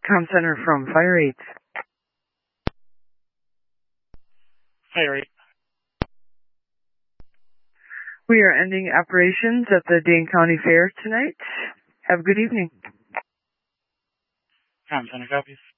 Com Center from Fire 8. Fire 8. We are ending operations at the Dane County Fair tonight. Have a good evening. Com Center copies.